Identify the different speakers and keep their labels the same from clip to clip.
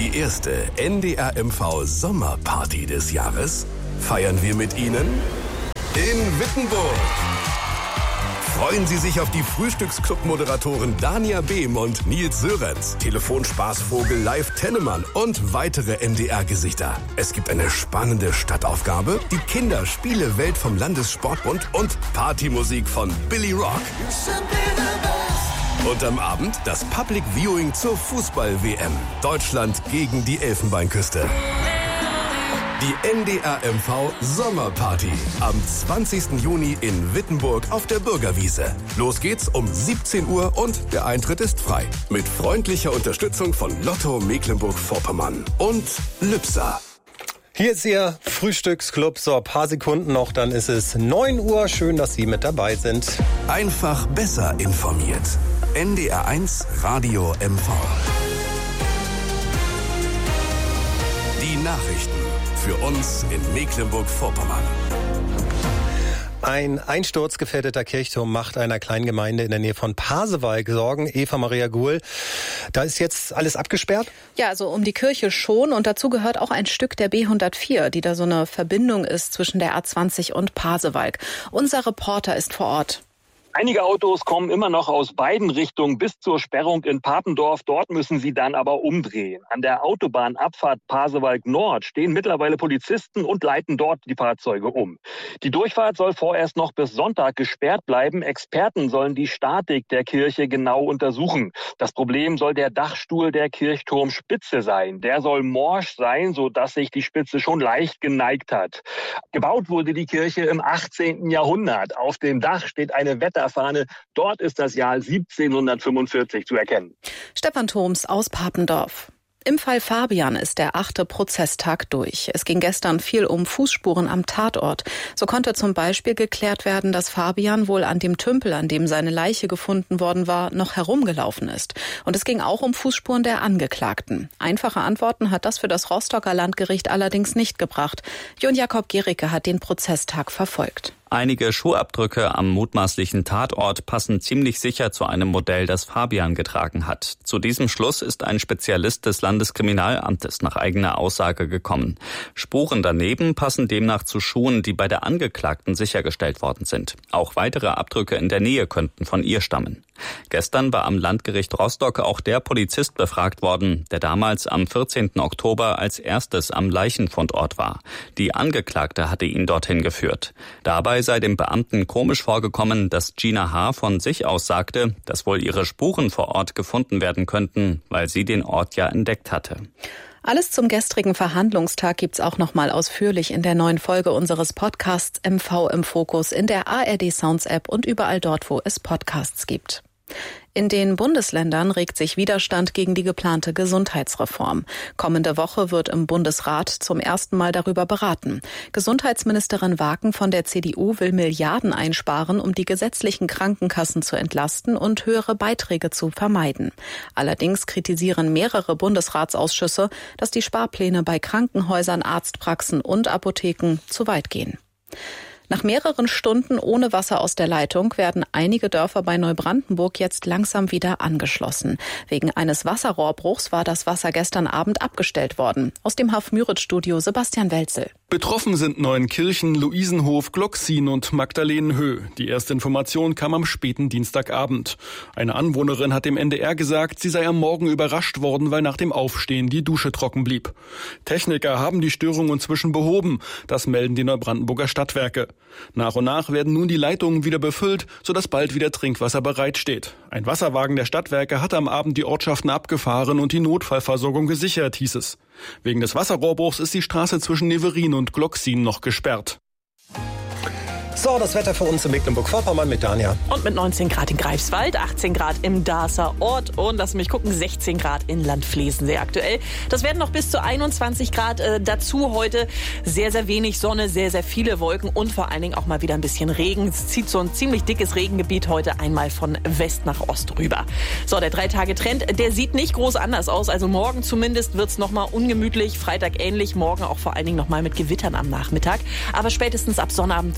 Speaker 1: Die erste NDR-MV-Sommerparty des Jahres feiern wir mit Ihnen in Wittenburg. Freuen Sie sich auf die Frühstücksclub-Moderatoren Dania Behm und Nils Sörenz, Telefonspaßvogel Live Tennemann und weitere NDR-Gesichter. Es gibt eine spannende Stadtaufgabe, die Kinderspiele-Welt vom Landessportbund und Partymusik von Billy Rock. Und am Abend das Public Viewing zur Fußball-WM. Deutschland gegen die Elfenbeinküste. Die NDR-MV Sommerparty am 20. Juni in Wittenburg auf der Bürgerwiese. Los geht's um 17 Uhr und der Eintritt ist frei. Mit freundlicher Unterstützung von Lotto Mecklenburg-Vorpommern und Lübser.
Speaker 2: Hier ist Ihr Frühstücksclub. So, ein paar Sekunden noch, dann ist es 9 Uhr. Schön, dass Sie mit dabei sind.
Speaker 1: Einfach besser informiert. NDR1 Radio MV. Die Nachrichten für uns in Mecklenburg-Vorpommern.
Speaker 2: Ein einsturzgefährdeter Kirchturm macht einer kleinen Gemeinde in der Nähe von Pasewalk Sorgen. Eva Maria Guhl, da ist jetzt alles abgesperrt?
Speaker 3: Ja, also um die Kirche schon. Und dazu gehört auch ein Stück der B104, die da so eine Verbindung ist zwischen der A20 und Pasewalk. Unser Reporter ist vor Ort.
Speaker 4: Einige Autos kommen immer noch aus beiden Richtungen bis zur Sperrung in Papendorf. Dort müssen sie dann aber umdrehen. An der Autobahnabfahrt Pasewalk Nord stehen mittlerweile Polizisten und leiten dort die Fahrzeuge um. Die Durchfahrt soll vorerst noch bis Sonntag gesperrt bleiben. Experten sollen die Statik der Kirche genau untersuchen. Das Problem soll der Dachstuhl der Kirchturmspitze sein. Der soll morsch sein, sodass sich die Spitze schon leicht geneigt hat. Gebaut wurde die Kirche im 18. Jahrhundert. Auf dem Dach steht eine Wetterfahne. Dort ist das Jahr 1745 zu erkennen.
Speaker 3: Stefan Thoms aus Papendorf. Im Fall Fabian ist der 8. Prozesstag durch. Es ging gestern viel um Fußspuren am Tatort. So konnte zum Beispiel geklärt werden, dass Fabian wohl an dem Tümpel, an dem seine Leiche gefunden worden war, noch herumgelaufen ist. Und es ging auch um Fußspuren der Angeklagten. Einfache Antworten hat das für das Rostocker Landgericht allerdings nicht gebracht. Jon Jakob Gericke hat den Prozesstag verfolgt.
Speaker 5: Einige Schuhabdrücke am mutmaßlichen Tatort passen ziemlich sicher zu einem Modell, das Fabian getragen hat. Zu diesem Schluss ist ein Spezialist des Landeskriminalamtes nach eigener Aussage gekommen. Spuren daneben passen demnach zu Schuhen, die bei der Angeklagten sichergestellt worden sind. Auch weitere Abdrücke in der Nähe könnten von ihr stammen. Gestern war am Landgericht Rostock auch der Polizist befragt worden, der damals am 14. Oktober als erstes am Leichenfundort war. Die Angeklagte hatte ihn dorthin geführt. Dabei sei dem Beamten komisch vorgekommen, dass Gina H. von sich aus sagte, dass wohl ihre Spuren vor Ort gefunden werden könnten, weil sie den Ort ja entdeckt hatte.
Speaker 3: Alles zum gestrigen Verhandlungstag gibt's auch noch mal ausführlich in der neuen Folge unseres Podcasts MV im Fokus in der ARD Sounds App und überall dort, wo es Podcasts gibt. In den Bundesländern regt sich Widerstand gegen die geplante Gesundheitsreform. Kommende Woche wird im Bundesrat zum ersten Mal darüber beraten. Gesundheitsministerin Waken von der CDU will Milliarden einsparen, um die gesetzlichen Krankenkassen zu entlasten und höhere Beiträge zu vermeiden. Allerdings kritisieren mehrere Bundesratsausschüsse, dass die Sparpläne bei Krankenhäusern, Arztpraxen und Apotheken zu weit gehen. Nach mehreren Stunden ohne Wasser aus der Leitung werden einige Dörfer bei Neubrandenburg jetzt langsam wieder angeschlossen. Wegen eines Wasserrohrbruchs war das Wasser gestern Abend abgestellt worden. Aus dem Haff-Müritz-Studio Sebastian Welzel.
Speaker 6: Betroffen sind Neuenkirchen, Luisenhof, Glocksin und Magdalenenhöhe. Die erste Information kam am späten Dienstagabend. Eine Anwohnerin hat dem NDR gesagt, sie sei am Morgen überrascht worden, weil nach dem Aufstehen die Dusche trocken blieb. Techniker haben die Störung inzwischen behoben. Das melden die Neubrandenburger Stadtwerke. Nach und nach werden nun die Leitungen wieder befüllt, sodass bald wieder Trinkwasser bereitsteht. Ein Wasserwagen der Stadtwerke hat am Abend die Ortschaften abgefahren und die Notfallversorgung gesichert, hieß es. Wegen des Wasserrohrbruchs ist die Straße zwischen Neverin und Glocksin noch gesperrt.
Speaker 2: So, das Wetter für uns in Mecklenburg-Vorpommern mit Dania.
Speaker 7: Und mit 19 Grad in Greifswald, 18 Grad im Darßer Ort und, lass mich gucken, 16 Grad in Landflesensee aktuell. Das werden noch bis zu 21 Grad dazu heute. Sehr, sehr wenig Sonne, sehr, sehr viele Wolken und vor allen Dingen auch mal wieder ein bisschen Regen. Es zieht so ein ziemlich dickes Regengebiet heute einmal von West nach Ost rüber. So, der 3-Tage-Trend, der sieht nicht groß anders aus. Also morgen zumindest wird's noch mal ungemütlich, Freitag ähnlich, morgen auch vor allen Dingen noch mal mit Gewittern am Nachmittag. Aber spätestens ab Sonnabend wird's doch wieder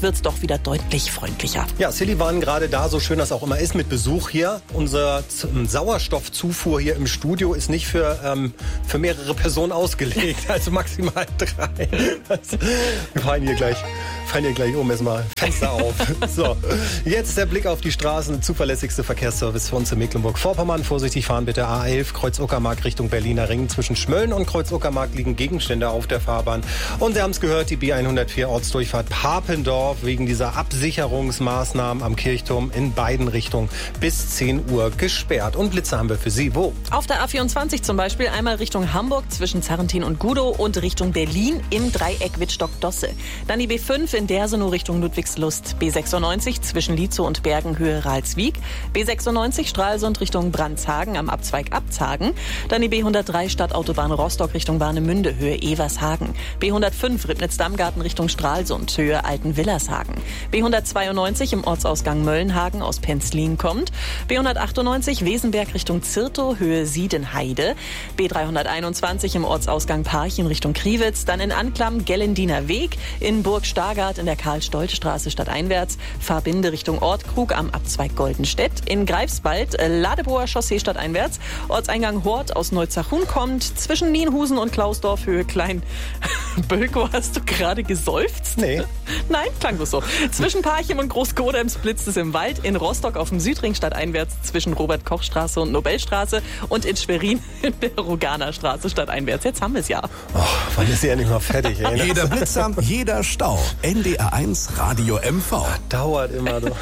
Speaker 7: wieder deutlich freundlicher.
Speaker 2: Ja, Silly waren gerade da, so schön das auch immer ist, mit Besuch hier. Unsere Sauerstoffzufuhr hier im Studio ist nicht für mehrere Personen ausgelegt, also maximal 3. Wir fallen hier gleich um, erstmal Fenster auf. So, jetzt der Blick auf die Straßen, zuverlässigste Verkehrsservice für uns in Mecklenburg-Vorpommern. Vorsichtig fahren bitte A11, Kreuz-Uckermark Richtung Berliner Ring. Zwischen Schmölln und Kreuz-Uckermark liegen Gegenstände auf der Fahrbahn. Und Sie haben es gehört, die B104 Ortsdurchfahrt Papendorf wegen dieser Absicherungsmaßnahmen am Kirchturm in beiden Richtungen bis 10 Uhr gesperrt. Und Blitze haben wir für Sie. Wo?
Speaker 7: Auf der A24 zum Beispiel einmal Richtung Hamburg zwischen Zarrentin und Gudow und Richtung Berlin im Dreieck Wittstock-Dosse. Dann die B5 in Dersenow Richtung Ludwigslust. B96 zwischen Lietzow und Bergenhöhe Ralswiek. B96 Stralsund Richtung Brandshagen am Abzweig Abzagen. Dann die B103 Stadtautobahn Rostock Richtung Warnemünde Höhe Evershagen. B105 Ribnitz-Dammgarten Richtung Stralsund Höhe Altenwillershagen. B192 im Ortsausgang Möllenhagen aus Penzlin kommt. B198 Wesenberg Richtung Zirtow Höhe Siedenheide. B321 im Ortsausgang Parchim Richtung Kriwitz. Dann in Anklam Gellendiner Weg. In Burg Stargard in der Karl-Stolz-Straße stadteinwärts. Fahrbinde Richtung Ortkrug am Abzweig Goldenstedt. In Greifswald Ladeboer Chaussee stadteinwärts. Ortseingang Hort aus Neuzachun kommt. Zwischen Nienhusen und Klausdorf Höhe Klein. Bölkow, hast du gerade geseufzt?
Speaker 2: Nee.
Speaker 7: Nein, klang bloß so. Zwischen Parchim und Großgodems blitzt es im Wald. In Rostock auf dem Südring stadteinwärts zwischen Robert-Koch-Straße und Nobelstraße. Und in Schwerin in der Roganer-Straße stadteinwärts. Jetzt haben wir es ja.
Speaker 2: Oh, wann ist sie ja nicht mal fertig? Ey?
Speaker 1: Jeder Blitzer, jeder Stau. NDR1 Radio MV.
Speaker 2: Dauert immer doch.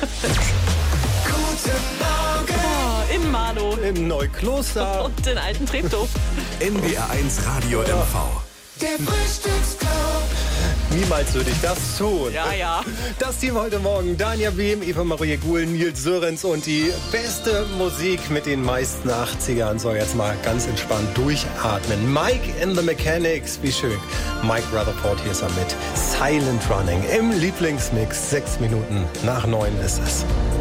Speaker 7: Im Marlow.
Speaker 2: Im Neukloster.
Speaker 7: Und in Alten Treptow.
Speaker 1: NDR1 Radio MV.
Speaker 8: Der Frühstücksclub.
Speaker 2: Niemals würde ich das tun.
Speaker 7: Ja.
Speaker 2: Das Team heute Morgen: Dania Behm, Eva-Marie Guhl, Nils Sörenz und die beste Musik mit den meisten 80ern. So, jetzt mal ganz entspannt durchatmen. Mike and the Mechanics, wie schön. Mike Rutherford, hier ist er mit Silent Running im Lieblingsmix. 6 Minuten nach 9 ist es.